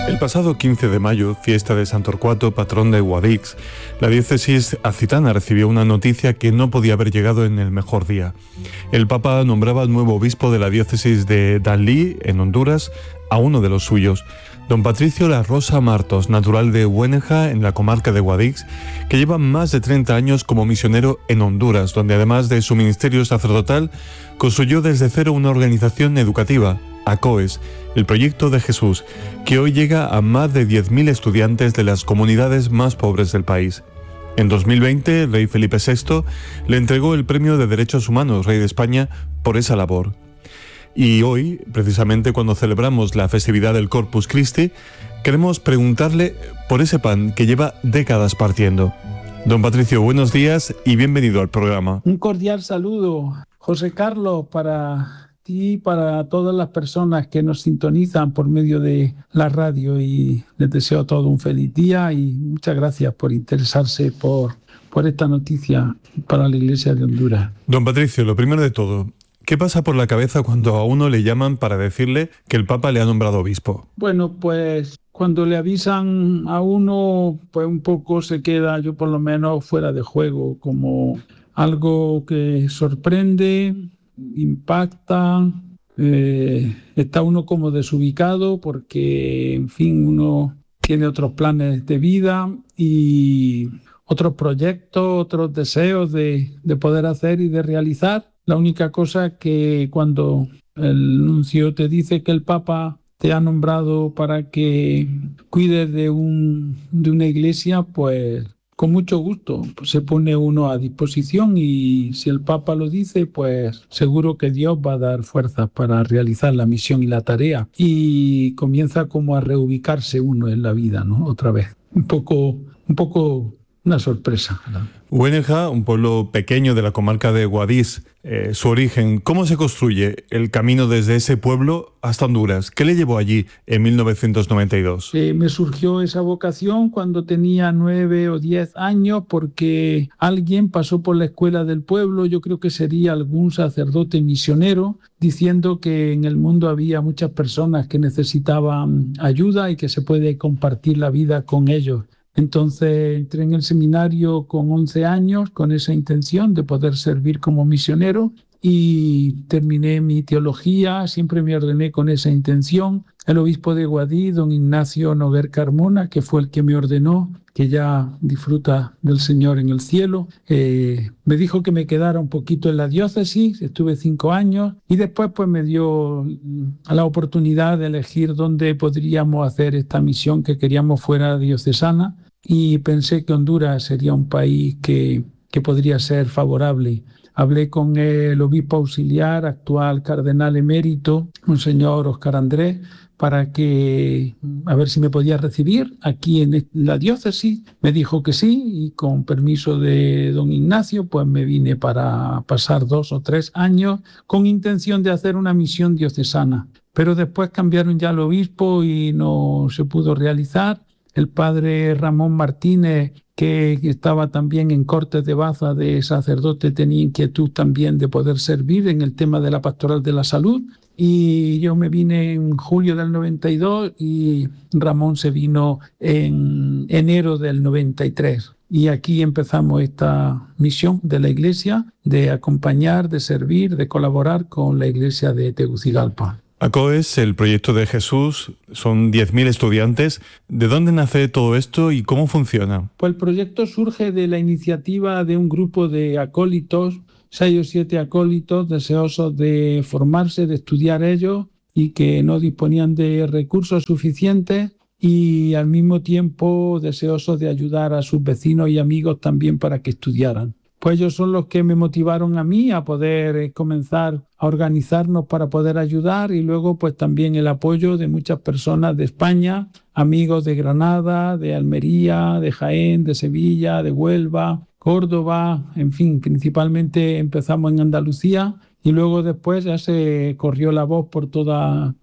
El pasado 15 de mayo, fiesta de San Torcuato, patrón de Guadix, la diócesis accitana recibió una noticia que no podía haber llegado en el mejor día. El Papa nombraba al nuevo obispo de la diócesis de Danlí, en Honduras, a uno de los suyos, don Patricio La Rosa Martos, natural de Huéneja, en la comarca de Guadix, que lleva más de 30 años como misionero en Honduras, donde además de su ministerio sacerdotal, construyó desde cero una organización educativa, ACOES, el Proyecto de Jesús, que hoy llega a más de 10.000 estudiantes de las comunidades más pobres del país. En 2020, el rey Felipe VI le entregó el Premio de Derechos Humanos, Rey de España, por esa labor. Y hoy, precisamente cuando celebramos la festividad del Corpus Christi, queremos preguntarle por ese pan que lleva décadas partiendo. Don Patricio, buenos días y bienvenido al programa. Un cordial saludo, José Carlos, para ti y para todas las personas que nos sintonizan por medio de la radio, y les deseo a todos un feliz día y muchas gracias por interesarse por esta noticia para la Iglesia de Honduras. Don Patricio, lo primero de todo, ¿qué pasa por la cabeza cuando a uno le llaman para decirle que el Papa le ha nombrado obispo? Bueno, pues cuando le avisan a uno, pues un poco se queda, yo por lo menos, fuera de juego, como algo que sorprende, impacta, está uno como desubicado porque, en fin, uno tiene otros planes de vida y otros proyectos, otros deseos de poder hacer y de realizar. La única cosa que cuando el nuncio te dice que el Papa te ha nombrado para que cuides de una iglesia, pues con mucho gusto se pone uno a disposición, y si el Papa lo dice, pues seguro que Dios va a dar fuerzas para realizar la misión y la tarea, y comienza como a reubicarse uno en la vida, ¿no? Otra vez. Un poco una sorpresa, ¿verdad? Huéneja, un pueblo pequeño de la comarca de Guadix, su origen, ¿cómo se construye el camino desde ese pueblo hasta Honduras? ¿Qué le llevó allí en 1992? Me surgió esa vocación cuando tenía 9 o 10 años, porque alguien pasó por la escuela del pueblo, yo creo que sería algún sacerdote misionero, diciendo que en el mundo había muchas personas que necesitaban ayuda y que se puede compartir la vida con ellos. Entonces entré en el seminario con 11 años con esa intención de poder servir como misionero, y terminé mi teología, siempre me ordené con esa intención. El obispo de Guadix, don Ignacio Noguer Carmona, que fue el que me ordenó, que ya disfruta del Señor en el cielo, me dijo que me quedara un poquito en la diócesis. Estuve 5 años y después pues me dio la oportunidad de elegir dónde podríamos hacer esta misión que queríamos fuera diocesana, y pensé que Honduras sería un país que podría ser favorable. Hablé con el obispo auxiliar, actual cardenal emérito, Monseñor Óscar Andrés, para que a ver si me podía recibir aquí en la diócesis. Me dijo que sí, y con permiso de don Ignacio, pues me vine para pasar 2 o 3 años con intención de hacer una misión diocesana. Pero después cambiaron ya el obispo y no se pudo realizar. El padre Ramón Martínez, que estaba también en Cortes de Baza de sacerdote, tenía inquietud también de poder servir en el tema de la pastoral de la salud, y yo me vine en julio del 92 y Ramón se vino en enero del 93. Y aquí empezamos esta misión de la Iglesia de acompañar, de servir, de colaborar con la Iglesia de Tegucigalpa. ACOES, el Proyecto de Jesús, son 10.000 estudiantes. ¿De dónde nace todo esto y cómo funciona? Pues el proyecto surge de la iniciativa de un grupo de acólitos, 6 o 7 acólitos deseosos de formarse, de estudiar ellos, y que no disponían de recursos suficientes, y al mismo tiempo deseosos de ayudar a sus vecinos y amigos también para que estudiaran. Pues ellos son los que me motivaron a mí a poder comenzar a organizarnos para poder ayudar, y luego pues también el apoyo de muchas personas de España, amigos de Granada, de Almería, de Jaén, de Sevilla, de Huelva, Córdoba, en fin, principalmente empezamos en Andalucía, y luego después ya se corrió la voz por toda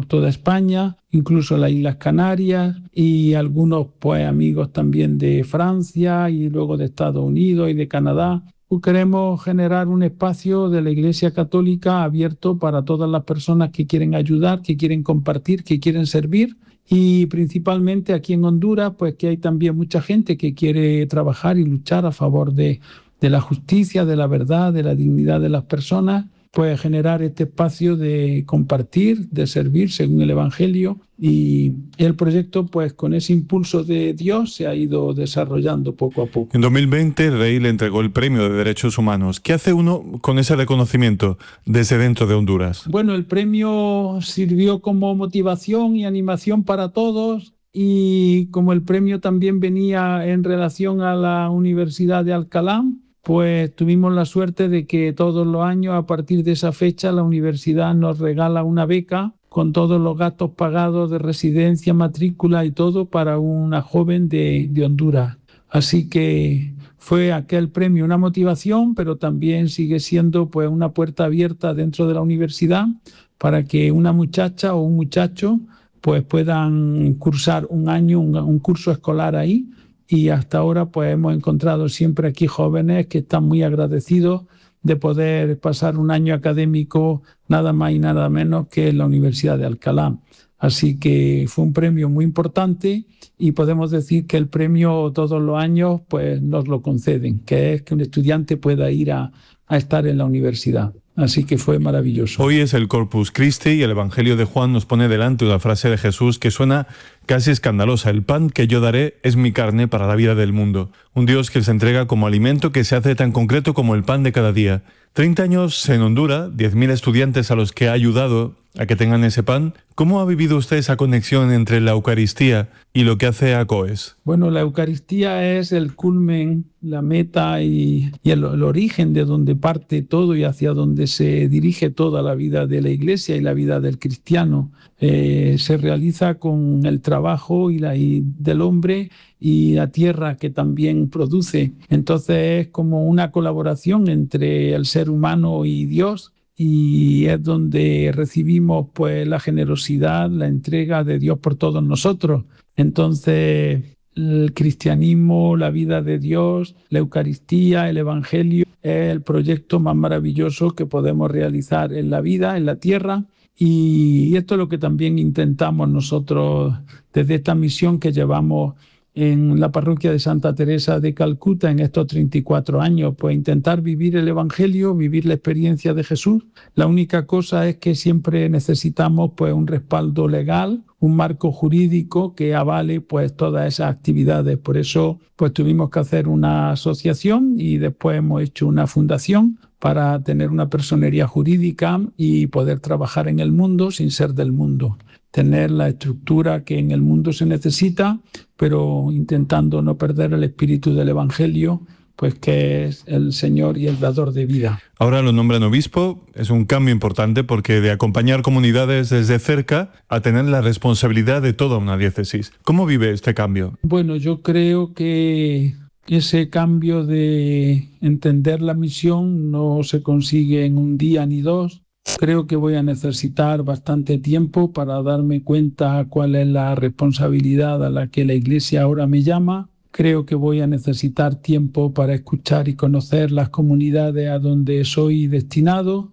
España, incluso las Islas Canarias, y algunos pues amigos también de Francia y luego de Estados Unidos y de Canadá. queremos generar un espacio de la Iglesia Católica abierto para todas las personas que quieren ayudar, que quieren compartir, que quieren servir. Y principalmente aquí en Honduras, pues que hay también mucha gente que quiere trabajar y luchar a favor de la justicia, de la verdad, de la dignidad de las personas, pues generar este espacio de compartir, de servir según el Evangelio. Y el proyecto, pues con ese impulso de Dios, se ha ido desarrollando poco a poco. En 2020 el rey le entregó el Premio de Derechos Humanos. ¿Qué hace uno con ese reconocimiento desde dentro de Honduras? Bueno, el premio sirvió como motivación y animación para todos. Y como el premio también venía en relación a la Universidad de Alcalá, pues tuvimos la suerte de que todos los años, a partir de esa fecha, la universidad nos regala una beca con todos los gastos pagados de residencia, matrícula y todo para una joven de Honduras. Así que fue aquel premio una motivación, pero también sigue siendo pues una puerta abierta dentro de la universidad para que una muchacha o un muchacho pues puedan cursar un año, un curso escolar ahí. Y hasta ahora pues hemos encontrado siempre aquí jóvenes que están muy agradecidos de poder pasar un año académico nada más y nada menos que en la Universidad de Alcalá. Así que fue un premio muy importante y podemos decir que el premio todos los años pues nos lo conceden, que es que un estudiante pueda ir a estar en la universidad. Así que fue maravilloso. Hoy es el Corpus Christi y el Evangelio de Juan nos pone delante una frase de Jesús que suena casi escandalosa. El pan que yo daré es mi carne para la vida del mundo. Un Dios que se entrega como alimento que se hace tan concreto como el pan de cada día. 30 años en Honduras, 10.000 estudiantes a los que ha ayudado a que tengan ese pan. ¿Cómo ha vivido usted esa conexión entre la Eucaristía y lo que hace ACOES? Bueno, la Eucaristía es el culmen, la meta y el origen de donde parte todo y hacia donde se dirige toda la vida de la Iglesia y la vida del cristiano. Se realiza con el trabajo y del hombre y la tierra que también produce. Entonces es como una colaboración entre el ser humano y Dios. Y es donde recibimos pues la generosidad, la entrega de Dios por todos nosotros. Entonces el cristianismo, la vida de Dios, la Eucaristía, el Evangelio es el proyecto más maravilloso que podemos realizar en la vida, en la tierra. Y esto es lo que también intentamos nosotros desde esta misión que llevamos en la parroquia de Santa Teresa de Calcuta en estos 34 años, pues intentar vivir el Evangelio, vivir la experiencia de Jesús. La única cosa es que siempre necesitamos pues un respaldo legal, un marco jurídico que avale pues todas esas actividades. Por eso pues tuvimos que hacer una asociación y después hemos hecho una fundación para tener una personería jurídica y poder trabajar en el mundo sin ser del mundo. Tener la estructura que en el mundo se necesita, pero intentando no perder el espíritu del Evangelio, pues que es el Señor y el dador de vida. Ahora lo nombran obispo, es un cambio importante porque de acompañar comunidades desde cerca a tener la responsabilidad de toda una diócesis. ¿Cómo vive este cambio? Bueno, yo creo que ese cambio de entender la misión no se consigue en un día ni dos. Creo que voy a necesitar bastante tiempo para darme cuenta cuál es la responsabilidad a la que la Iglesia ahora me llama. Creo que voy a necesitar tiempo para escuchar y conocer las comunidades a donde soy destinado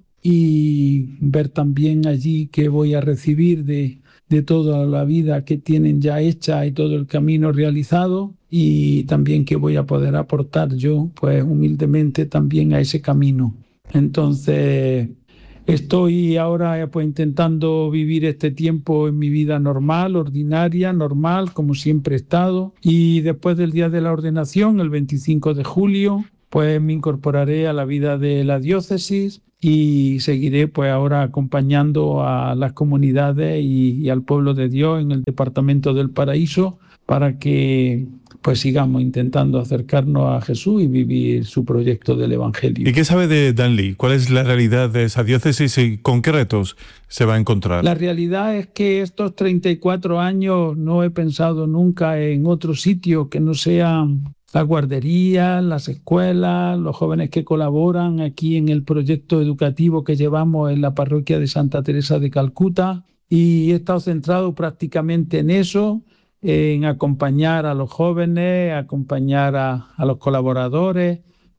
y ver también allí qué voy a recibir de toda la vida que tienen ya hecha y todo el camino realizado, y también qué voy a poder aportar yo, pues humildemente también a ese camino. Entonces estoy ahora pues intentando vivir este tiempo en mi vida normal, ordinaria, normal, como siempre he estado. Y después del día de la ordenación, el 25 de julio, pues me incorporaré a la vida de la diócesis y seguiré pues ahora acompañando a las comunidades y al pueblo de Dios en el departamento del Paraíso para que pues sigamos intentando acercarnos a Jesús y vivir su proyecto del Evangelio. ¿Y qué sabe de Danlí? ¿Cuál es la realidad de esa diócesis y con qué retos se va a encontrar? La realidad es que estos 34 años no he pensado nunca en otro sitio que no sean las guarderías, las escuelas, los jóvenes que colaboran aquí en el proyecto educativo que llevamos en la parroquia de Santa Teresa de Calcuta, y he estado centrado prácticamente en eso, en acompañar a los jóvenes, acompañar a los colaboradores,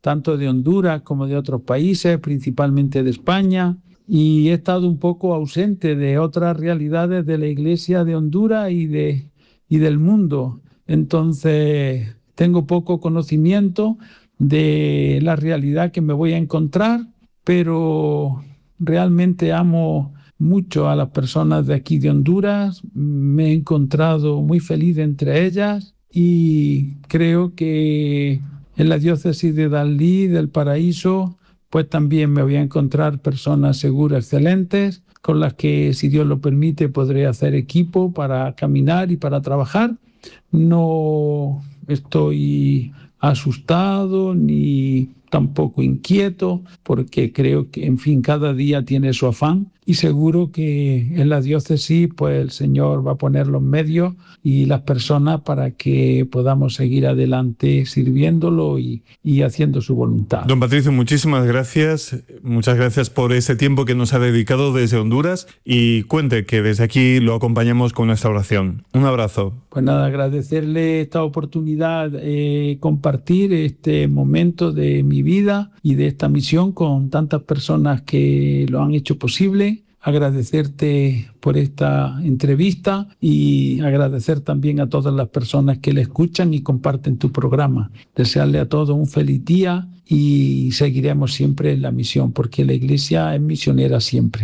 tanto de Honduras como de otros países, principalmente de España, y he estado un poco ausente de otras realidades de la Iglesia de Honduras y del mundo. Entonces, tengo poco conocimiento de la realidad que me voy a encontrar, pero realmente amo mucho a las personas de aquí de Honduras. Me he encontrado muy feliz entre ellas y creo que en la diócesis de Danlí, del Paraíso, pues también me voy a encontrar personas seguras, excelentes, con las que, si Dios lo permite, podré hacer equipo para caminar y para trabajar. No estoy asustado ni tampoco inquieto, porque creo que, en fin, cada día tiene su afán y seguro que en la diócesis pues el Señor va a poner los medios y las personas para que podamos seguir adelante sirviéndolo y haciendo su voluntad. Don Patricio, muchísimas gracias. Muchas gracias por ese tiempo que nos ha dedicado desde Honduras y cuente que desde aquí lo acompañamos con nuestra oración. Un abrazo. Pues nada, agradecerle esta oportunidad, compartir este momento de mi vida y de esta misión con tantas personas que lo han hecho posible. Agradecerte por esta entrevista y agradecer también a todas las personas que le escuchan y comparten tu programa. Desearle a todos un feliz día y seguiremos siempre en la misión, porque la Iglesia es misionera siempre.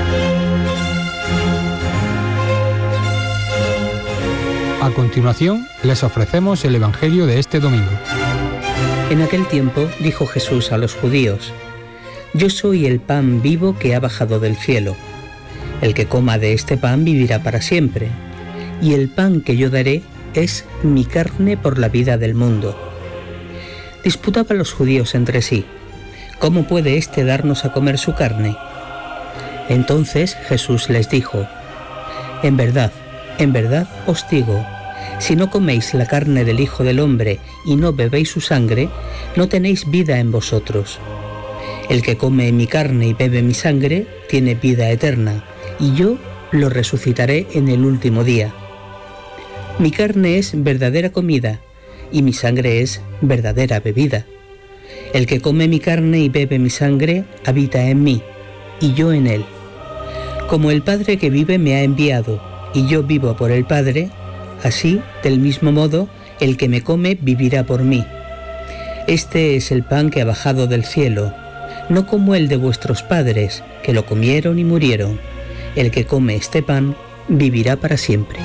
A continuación, les ofrecemos el Evangelio de este domingo. En aquel tiempo dijo Jesús a los judíos: Yo soy el pan vivo que ha bajado del cielo. El que coma de este pan vivirá para siempre, y el pan que yo daré es mi carne por la vida del mundo. Disputaban los judíos entre sí: ¿Cómo puede éste darnos a comer su carne? Entonces Jesús les dijo: en verdad os digo, si no coméis la carne del Hijo del Hombre y no bebéis su sangre, no tenéis vida en vosotros. El que come mi carne y bebe mi sangre tiene vida eterna, y yo lo resucitaré en el último día. Mi carne es verdadera comida, y mi sangre es verdadera bebida. El que come mi carne y bebe mi sangre habita en mí, y yo en él. Como el Padre que vive me ha enviado, y yo vivo por el Padre, así, del mismo modo, el que me come vivirá por mí. Este es el pan que ha bajado del cielo, no como el de vuestros padres, que lo comieron y murieron. El que come este pan vivirá para siempre.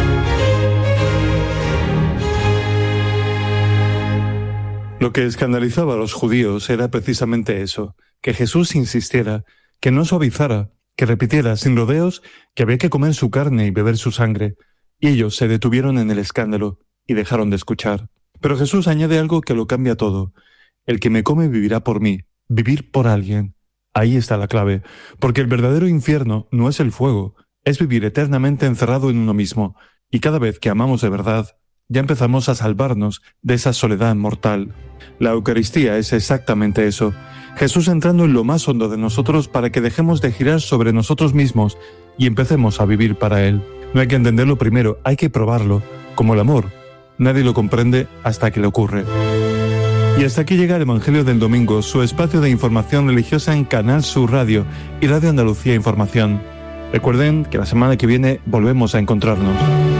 Lo que escandalizaba a los judíos era precisamente eso, que Jesús insistiera, que no suavizara, que repitiera sin rodeos que había que comer su carne y beber su sangre, y ellos se detuvieron en el escándalo y dejaron de escuchar. Pero Jesús añade algo que lo cambia todo: el que me come vivirá por mí, vivir por alguien. Ahí está la clave, porque el verdadero infierno no es el fuego, es vivir eternamente encerrado en uno mismo, y cada vez que amamos de verdad, ya empezamos a salvarnos de esa soledad mortal. La Eucaristía es exactamente eso, Jesús entrando en lo más hondo de nosotros para que dejemos de girar sobre nosotros mismos y empecemos a vivir para Él. No hay que entenderlo primero, hay que probarlo, como el amor. Nadie lo comprende hasta que le ocurre. Y hasta aquí llega el Evangelio del Domingo, su espacio de información religiosa en Canal Sur Radio y Radio Andalucía Información. Recuerden que la semana que viene volvemos a encontrarnos.